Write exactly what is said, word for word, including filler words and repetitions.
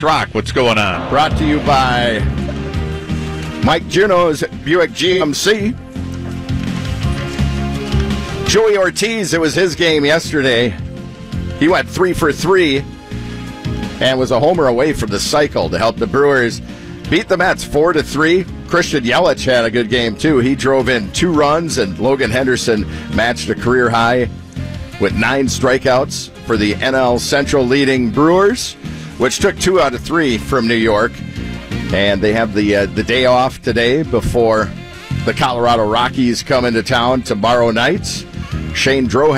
Rock, what's going on? Brought to you by Mike Juno's Buick G M C. Joey Ortiz, it was his game yesterday. He went three for three and was a homer away from the cycle to help the Brewers beat the Mets four to three. Christian Yelich had a good game, too. He drove in two runs, and Logan Henderson matched a career high with nine strikeouts for the N L Central leading Brewers, which took two out of three from New York. And they have the uh, the day off today before the Colorado Rockies come into town tomorrow night. Shane Drohan